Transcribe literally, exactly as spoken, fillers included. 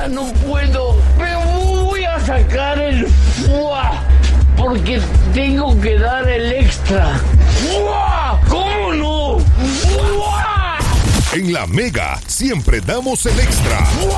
ya no puedo. Pero voy a sacar el fuá. Porque tengo que dar el extra. ¡Fuá! ¿Cómo no? ¡Fuá! En La Mega siempre damos el extra.